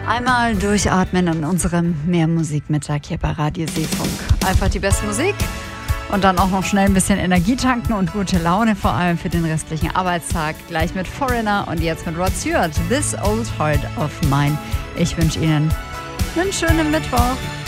Einmal durchatmen in unserem Mehrmusikmittag hier bei Radio Seefunk. Einfach die beste Musik und dann auch noch schnell ein bisschen Energie tanken und gute Laune, vor allem für den restlichen Arbeitstag. Gleich mit Foreigner und jetzt mit Rod Stewart. This Old Heart of Mine. Ich wünsche Ihnen einen schönen Mittwoch.